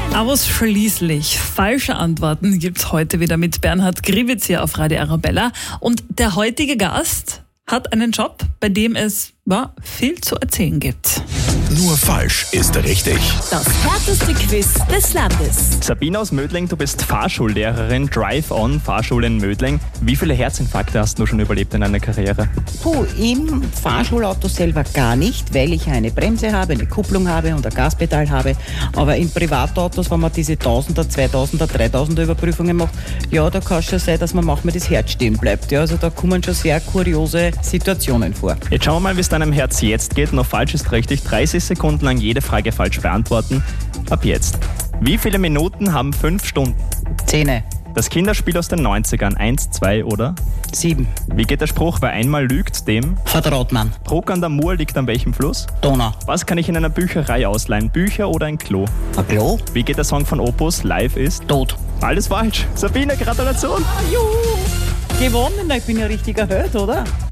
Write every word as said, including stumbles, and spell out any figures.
Ausschließlich falsche Antworten gibt's heute wieder mit Bernhard Griewitz hier auf Radio Arabella. Und der heutige Gast hat einen Job, bei dem es ja, viel zu erzählen gibt. Nur falsch ist richtig. Das härteste Quiz des Landes. Sabine aus Mödling, du bist Fahrschullehrerin, Drive-On, Fahrschule in Mödling. Wie viele Herzinfarkte hast du schon überlebt in deiner Karriere? Puh, im Fahrschulauto selber gar nicht, weil ich eine Bremse habe, eine Kupplung habe und ein Gaspedal habe. Aber in Privatautos, wenn man diese Tausender, Zweitausender, Dreitausender Überprüfungen macht, ja, da kann es schon sein, dass man manchmal das Herz stehen bleibt. Ja, also da kommen schon sehr kuriose Situationen vor. Jetzt schauen wir mal, wie es deinem Herz jetzt geht. Noch falsch ist richtig. dreißig Sekunden lang jede Frage falsch beantworten. Ab jetzt. Wie viele Minuten haben fünf Stunden? Zähne. Das Kinderspiel aus den neunzigern. Eins, zwei oder? Sieben. Wie geht der Spruch, wer einmal lügt, dem? Vertraut man. Bruck an der Mur liegt an welchem Fluss? Donau. Was kann ich in einer Bücherei ausleihen? Bücher oder ein Klo? Ein Klo? Wie geht der Song von Opus? Live ist? Tot. Alles falsch. Sabine, Gratulation. Juhu. Gewonnen, ich bin ja richtiger Held, oder?